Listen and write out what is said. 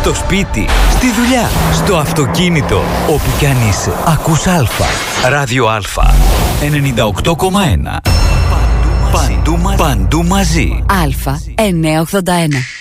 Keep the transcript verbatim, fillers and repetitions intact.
Στο σπίτι, στη δουλειά, στο αυτοκίνητο, όπου κι αν είσαι. Ακούς Α. Ράδιο Α. ενενήντα οκτώ κόμμα ένα. Παντού μαζί. Παντού μαζί. Α εννιακόσια ογδόντα ένα.